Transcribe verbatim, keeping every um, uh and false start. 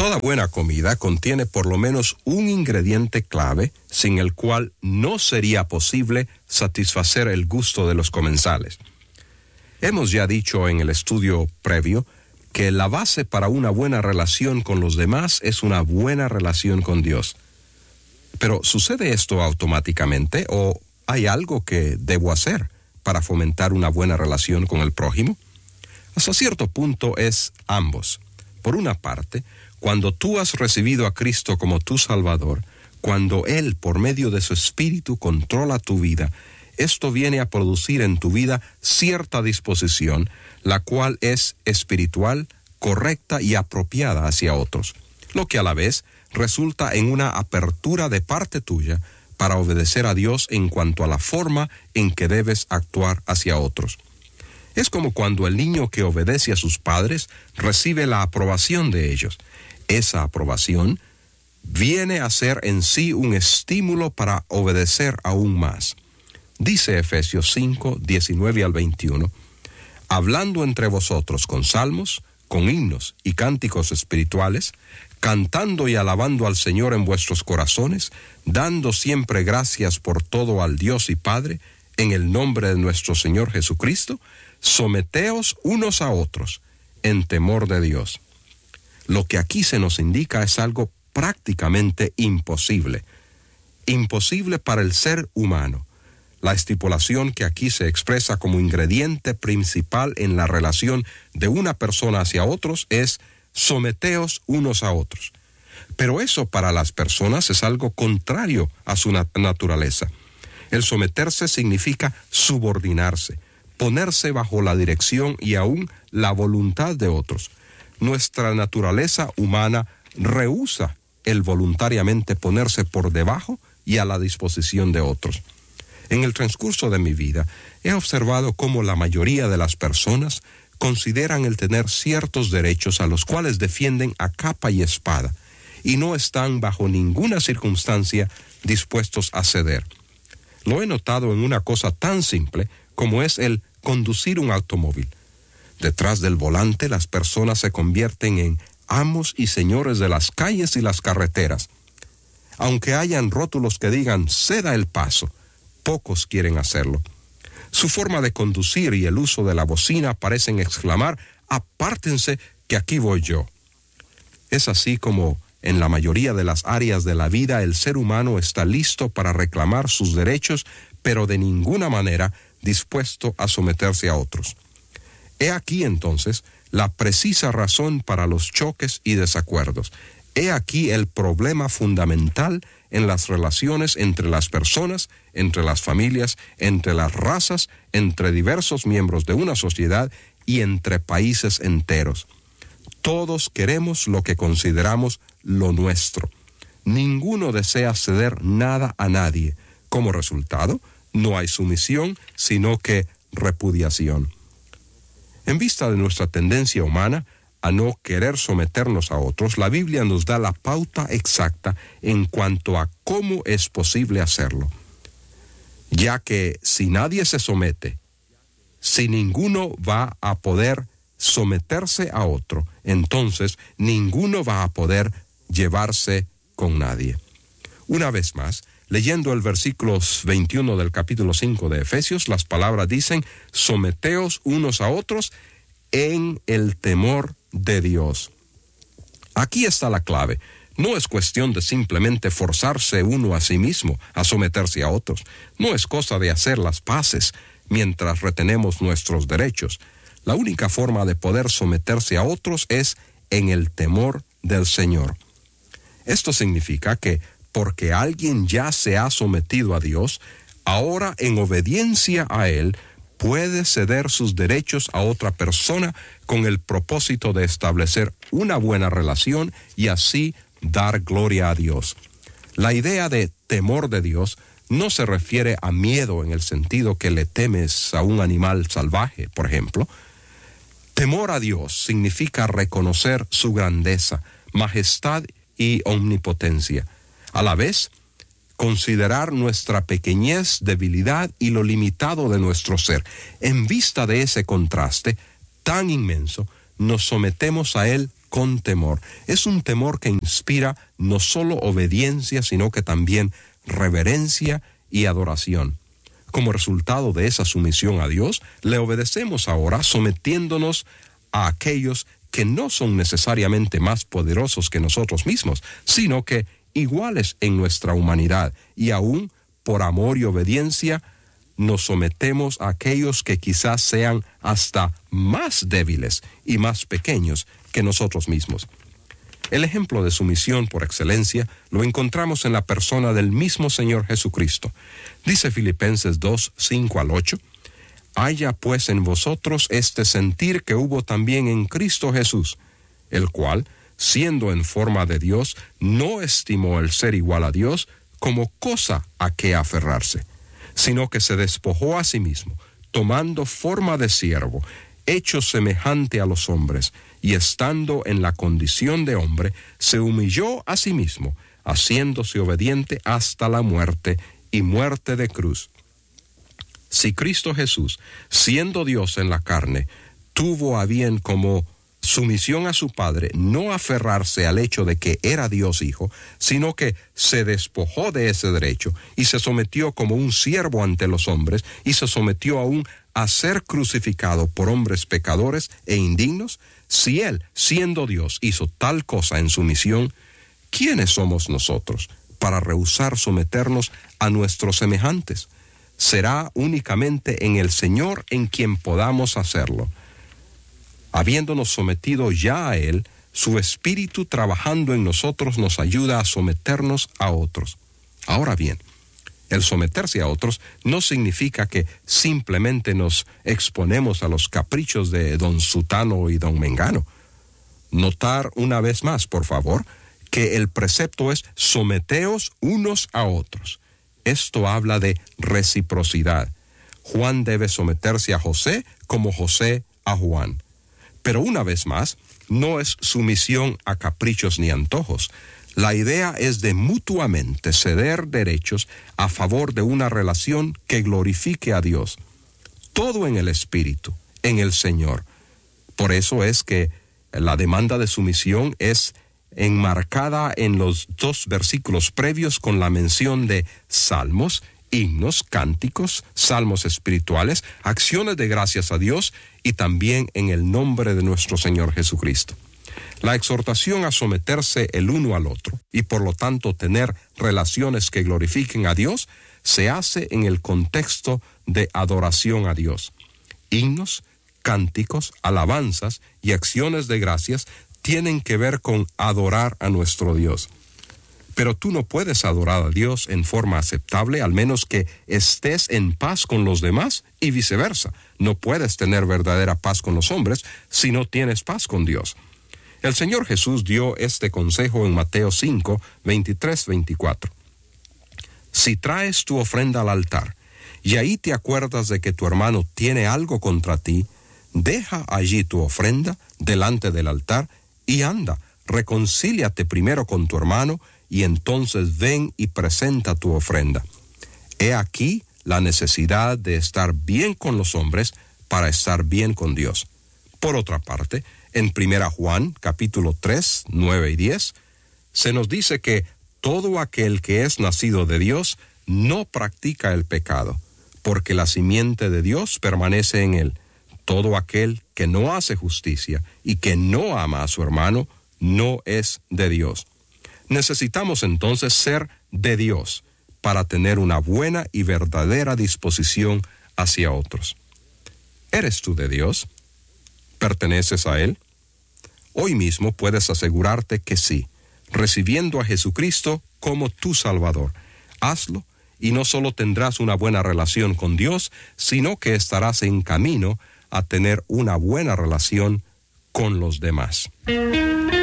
Toda buena comida contiene por lo menos un ingrediente clave sin el cual no sería posible satisfacer el gusto de los comensales. Hemos ya dicho en el estudio previo que la base para una buena relación con los demás es una buena relación con Dios. Pero ¿sucede esto automáticamente o hay algo que debo hacer para fomentar una buena relación con el prójimo? Hasta cierto punto es ambos. Por una parte, cuando tú has recibido a Cristo como tu Salvador, cuando Él, por medio de su Espíritu, controla tu vida, esto viene a producir en tu vida cierta disposición, la cual es espiritual, correcta y apropiada hacia otros, lo que a la vez resulta en una apertura de parte tuya para obedecer a Dios en cuanto a la forma en que debes actuar hacia otros. Es como cuando el niño que obedece a sus padres recibe la aprobación de ellos. Esa aprobación viene a ser en sí un estímulo para obedecer aún más. Dice Efesios cinco, diecinueve al veintiuno, hablando entre vosotros con salmos, con himnos y cánticos espirituales, cantando y alabando al Señor en vuestros corazones, dando siempre gracias por todo al Dios y Padre, en el nombre de nuestro Señor Jesucristo, someteos unos a otros en temor de Dios. Lo que aquí se nos indica es algo prácticamente imposible. Imposible para el ser humano. La estipulación que aquí se expresa como ingrediente principal en la relación de una persona hacia otros es someteos unos a otros. Pero eso para las personas es algo contrario a su nat- naturaleza. El someterse significa subordinarse, ponerse bajo la dirección y aún la voluntad de otros. Nuestra naturaleza humana rehúsa el voluntariamente ponerse por debajo y a la disposición de otros. En el transcurso de mi vida, he observado cómo la mayoría de las personas consideran el tener ciertos derechos a los cuales defienden a capa y espada, y no están bajo ninguna circunstancia dispuestos a ceder. Lo he notado en una cosa tan simple como es el conducir un automóvil. Detrás del volante las personas se convierten en amos y señores de las calles y las carreteras. Aunque hayan rótulos que digan ceda el paso, pocos quieren hacerlo. Su forma de conducir y el uso de la bocina parecen exclamar apártense que aquí voy yo. Es así como en la mayoría de las áreas de la vida el ser humano está listo para reclamar sus derechos, pero de ninguna manera dispuesto a someterse a otros. He aquí entonces la precisa razón para los choques y desacuerdos. He aquí el problema fundamental en las relaciones entre las personas, entre las familias, entre las razas, entre diversos miembros de una sociedad y entre países enteros. Todos queremos lo que consideramos lo nuestro. Ninguno desea ceder nada a nadie. Como resultado, no hay sumisión, sino que repudiación. En vista de nuestra tendencia humana a no querer someternos a otros, la Biblia nos da la pauta exacta en cuanto a cómo es posible hacerlo. Ya que si nadie se somete, si ninguno va a poder someterse a otro, entonces ninguno va a poder llevarse con nadie. Una vez más, leyendo el versículo veintiuno del capítulo cinco de Efesios, las palabras dicen, someteos unos a otros en el temor de Dios. Aquí está la clave. No es cuestión de simplemente forzarse uno a sí mismo a someterse a otros. No es cosa de hacer las paces mientras retenemos nuestros derechos. La única forma de poder someterse a otros es en el temor del Señor. Esto significa que porque alguien ya se ha sometido a Dios, ahora en obediencia a Él, puede ceder sus derechos a otra persona con el propósito de establecer una buena relación y así dar gloria a Dios. La idea de temor de Dios no se refiere a miedo en el sentido que le temes a un animal salvaje, por ejemplo. Temor a Dios significa reconocer su grandeza, majestad y omnipotencia. A la vez, considerar nuestra pequeñez, debilidad y lo limitado de nuestro ser. En vista de ese contraste tan inmenso, nos sometemos a Él con temor. Es un temor que inspira no solo obediencia, sino que también reverencia y adoración. Como resultado de esa sumisión a Dios, le obedecemos ahora sometiéndonos a aquellos que no son necesariamente más poderosos que nosotros mismos, sino que iguales en nuestra humanidad, y aún por amor y obediencia nos sometemos a aquellos que quizás sean hasta más débiles y más pequeños que nosotros mismos. El ejemplo de sumisión por excelencia lo encontramos en la persona del mismo Señor Jesucristo. Dice Filipenses dos, cinco al ocho, «Haya pues en vosotros este sentir que hubo también en Cristo Jesús, el cual, siendo en forma de Dios, no estimó el ser igual a Dios como cosa a que aferrarse, sino que se despojó a sí mismo, tomando forma de siervo, hecho semejante a los hombres, y estando en la condición de hombre, se humilló a sí mismo, haciéndose obediente hasta la muerte, y muerte de cruz. Si Cristo Jesús, siendo Dios en la carne, tuvo a bien como sumisión a su Padre no aferrarse al hecho de que era Dios Hijo, sino que se despojó de ese derecho y se sometió como un siervo ante los hombres, y se sometió aún a ser crucificado por hombres pecadores e indignos. Si Él, siendo Dios, hizo tal cosa en su misión, ¿quiénes somos nosotros para rehusar someternos a nuestros semejantes? Será únicamente en el Señor en quien podamos hacerlo. Habiéndonos sometido ya a Él, su Espíritu trabajando en nosotros nos ayuda a someternos a otros. Ahora bien, el someterse a otros no significa que simplemente nos exponemos a los caprichos de don Sutano y don Mengano. Notar una vez más, por favor, que el precepto es someteos unos a otros. Esto habla de reciprocidad. Juan debe someterse a José como José a Juan. Pero una vez más, no es sumisión a caprichos ni antojos. La idea es de mutuamente ceder derechos a favor de una relación que glorifique a Dios. Todo en el Espíritu, en el Señor. Por eso es que la demanda de sumisión es enmarcada en los dos versículos previos con la mención de salmos, himnos, cánticos, salmos espirituales, acciones de gracias a Dios y también en el nombre de nuestro Señor Jesucristo. La exhortación a someterse el uno al otro y por lo tanto tener relaciones que glorifiquen a Dios se hace en el contexto de adoración a Dios. Himnos, cánticos, alabanzas y acciones de gracias tienen que ver con adorar a nuestro Dios. Pero tú no puedes adorar a Dios en forma aceptable al menos que estés en paz con los demás y viceversa. No puedes tener verdadera paz con los hombres si no tienes paz con Dios. El Señor Jesús dio este consejo en Mateo cinco, veintitrés, veinticuatro. Si traes tu ofrenda al altar y ahí te acuerdas de que tu hermano tiene algo contra ti, deja allí tu ofrenda delante del altar y anda, reconcíliate primero con tu hermano y entonces ven y presenta tu ofrenda. He aquí la necesidad de estar bien con los hombres para estar bien con Dios. Por otra parte, en Primera Juan, capítulo tres, nueve y diez, se nos dice que todo aquel que es nacido de Dios no practica el pecado, porque la simiente de Dios permanece en él. Todo aquel que no hace justicia y que no ama a su hermano no es de Dios. Necesitamos entonces ser de Dios para tener una buena y verdadera disposición hacia otros. ¿Eres tú de Dios? ¿Perteneces a Él? Hoy mismo puedes asegurarte que sí, recibiendo a Jesucristo como tu Salvador. Hazlo y no solo tendrás una buena relación con Dios, sino que estarás en camino a tener una buena relación con los demás.